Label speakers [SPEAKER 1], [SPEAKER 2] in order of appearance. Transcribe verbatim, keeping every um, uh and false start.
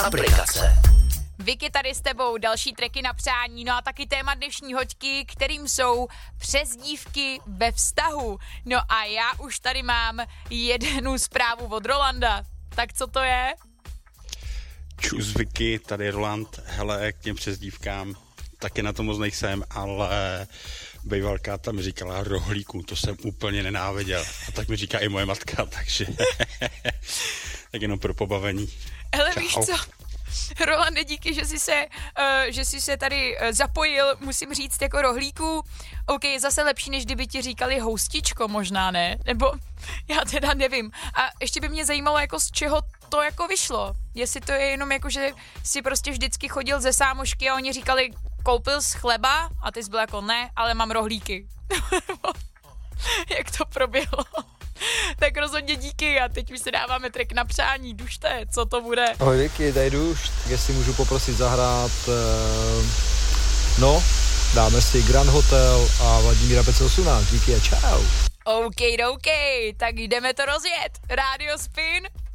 [SPEAKER 1] aplikace.
[SPEAKER 2] Vicky tady s tebou, další tracky na přání, no a taky téma dnešní hoďky, kterým jsou přezdívky ve vztahu. No a já už tady mám jednu zprávu od Rolanda. Tak co to je?
[SPEAKER 3] Čus Vicky, tady Roland, hele, k těm přezdívkám taky na to moc nejsem, ale bejvalka tam říkala rohlíku, to jsem úplně nenáviděl. A tak mi říká i moje matka, takže tak jenom pro pobavení.
[SPEAKER 2] Hele,
[SPEAKER 3] Čau.
[SPEAKER 2] víš co? Rolande, díky, že jsi se, uh, že jsi se tady uh, zapojil, musím říct, jako rohlíku. OK, je zase lepší, než kdyby ti říkali houstičko, možná ne? Nebo já teda nevím. A ještě by mě zajímalo, jako z čeho to jako vyšlo. Jestli to je jenom jako, že si prostě vždycky chodil ze sámošky a oni říkali, koupil jsi chleba a ty jsi byl jako ne, ale mám rohlíky. Jak to proběhlo? Tak rozhodně díky a teď už si dáváme track na přání. Dušte, co to bude?
[SPEAKER 4] Ahoj Vicky, tady Dušt, jestli můžu poprosit zahrát, eh, no, dáme si Grand Hotel a Vladimíra Pecelsuna. Díky a čau.
[SPEAKER 2] OK, OK, tak jdeme to rozjet. Radio Spin,